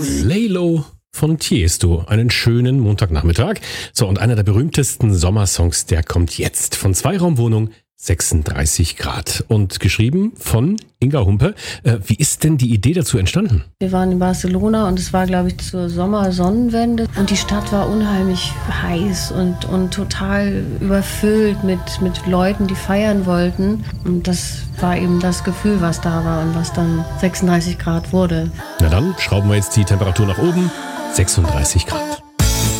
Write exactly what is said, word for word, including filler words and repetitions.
Laylo von Tiesto. Einen schönen Montagnachmittag. So, und einer der berühmtesten Sommersongs, der kommt jetzt. Von Zweiraumwohnung, sechsunddreißig Grad. Und geschrieben von Inga Humpe. Äh, wie ist denn die Idee dazu entstanden? Wir waren in Barcelona und es war, glaube ich, zur Sommersonnenwende. Und die Stadt war unheimlich heiß und, und total überfüllt mit, mit Leuten, die feiern wollten. Und das war eben das Gefühl, was da war und was dann sechsunddreißig Grad wurde. Na dann schrauben wir jetzt die Temperatur nach oben. sechsunddreißig Grad.